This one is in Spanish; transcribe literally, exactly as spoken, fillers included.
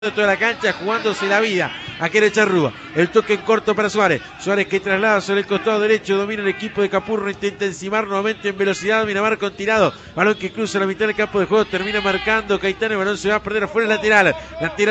de toda la cancha, jugándose la vida. Aquí en Charrúa, el toque en corto para Suárez. Suárez que traslada sobre el costado derecho, domina el equipo de Capurro, intenta encimar nuevamente en velocidad. Miramar con tirado, balón que cruza la mitad del campo de juego, termina marcando Caetano, el balón se va a perder afuera, lateral. Lateral